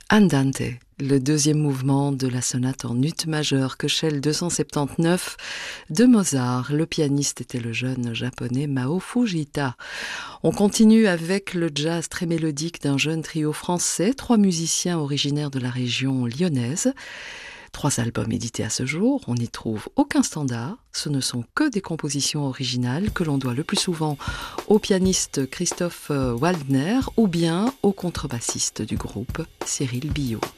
Andante, le deuxième mouvement de la sonate en ut majeur Köchel 279 de Mozart. Le pianiste était le jeune japonais Mao Fujita. On continue avec le jazz très mélodique d'un jeune trio français, 3 musiciens originaires de la région lyonnaise. 3 albums édités à ce jour, on n'y trouve aucun standard, ce ne sont que des compositions originales que l'on doit le plus souvent au pianiste Christophe Waldner ou bien au contrebassiste du groupe Cyril Billot.